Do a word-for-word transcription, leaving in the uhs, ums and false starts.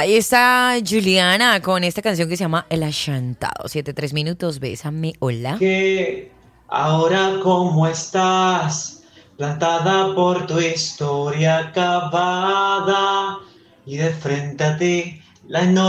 Ahí está Juliana con esta canción que se llama El Achantado. Siete, tres minutos, bésame, hola. Que ahora cómo estás, plantada por tu historia acabada y de frente a ti la